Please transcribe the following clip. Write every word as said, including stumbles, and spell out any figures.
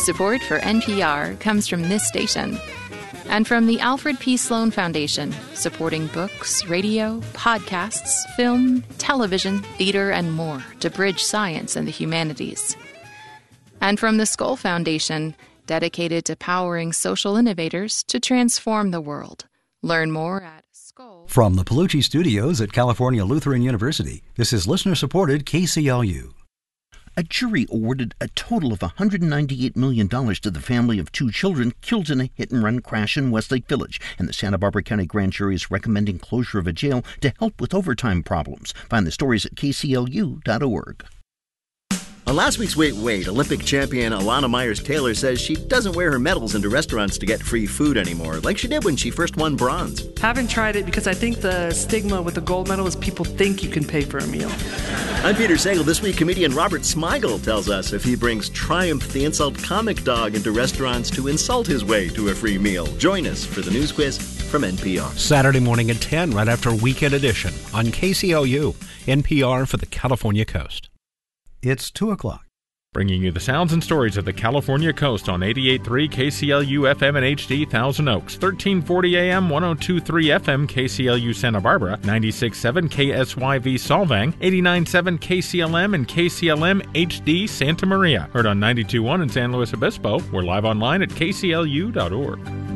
Support for N P R comes from this station and from the Alfred P. Sloan Foundation, supporting books, radio, podcasts, film, television, theater, and more to bridge science and the humanities. And from the Skoll Foundation, dedicated to powering social innovators to transform the world. Learn more at Skoll. From the Palucci Studios at California Lutheran University, this is listener-supported K C L U. A jury awarded a total of one hundred ninety-eight million dollars to the family of two children killed in a hit-and-run crash in Westlake Village, and the Santa Barbara County Grand Jury is recommending closure of a jail to help with overtime problems. Find the stories at K C L U dot org. On last week's Wait Wait, Olympic champion Alana Myers-Taylor says she doesn't wear her medals into restaurants to get free food anymore, like she did when she first won bronze. Haven't tried it because I think the stigma with the gold medal is people think you can pay for a meal. I'm Peter Sagal. This week, comedian Robert Smigel tells us if he brings Triumph, the insult comic dog, into restaurants to insult his way to a free meal. Join us for the news quiz from N P R. Saturday morning at ten, right after Weekend Edition on K C L U, N P R for the California Coast. It's two o'clock. Bringing you the sounds and stories of the California Coast on eighty-eight point three K C L U F M and H D Thousand Oaks, thirteen forty A M, one oh two point three F M K C L U Santa Barbara, ninety-six point seven K S Y V Solvang, eighty-nine point seven K C L M and K C L M H D Santa Maria. Heard on ninety-two point one in San Luis Obispo. We're live online at K C L U dot org.